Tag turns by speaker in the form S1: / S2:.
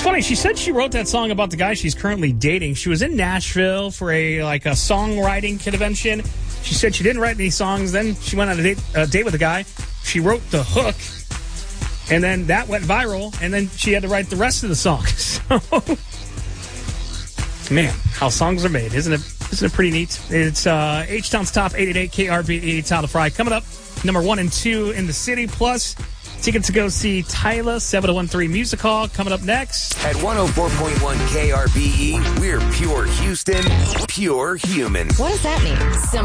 S1: funny. She said she wrote that song about the guy she's currently dating. She was in Nashville for a songwriting convention. She said she didn't write any songs. Then she went on a date with a guy. She wrote the hook, and then that went viral. And then she had to write the rest of the song. So, man, how songs are made, isn't it? Isn't it pretty neat? It's H-Town's Top 888 KRBE Tyler Fry coming up. Number 1 and 2 in the city. Plus, tickets to go see Tyler 7013 Music Hall coming up next.
S2: At 104.1 KRBE, we're pure Houston, pure human.
S3: What does that mean?